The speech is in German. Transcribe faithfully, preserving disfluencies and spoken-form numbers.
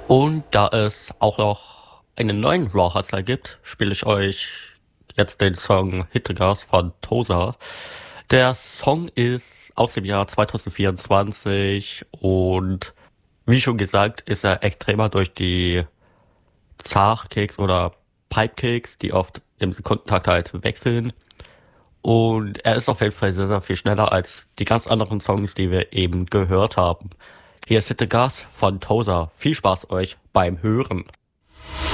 Und da es auch noch einen neuen Raw-Hustler gibt, spiele ich euch jetzt den Song Hittegas von Tosa. Der Song ist aus dem Jahr zwanzig vierundzwanzig und wie schon gesagt, ist er extremer durch die Zachkicks oder Pipekicks, die oft im Sekundentakt halt wechseln. Und er ist auf jeden Fall sehr, sehr viel schneller als die ganz anderen Songs, die wir eben gehört haben. Hier ist Hittegas von Tosa. Viel Spaß euch beim Hören.